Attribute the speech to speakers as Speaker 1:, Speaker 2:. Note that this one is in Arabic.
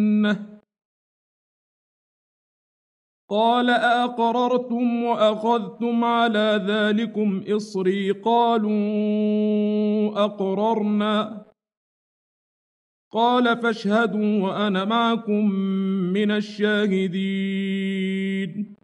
Speaker 1: قال أأقررتم وأخذتم على ذلكم إصري قالوا أقررنا قال فاشهدوا وأنا معكم من الشاهدين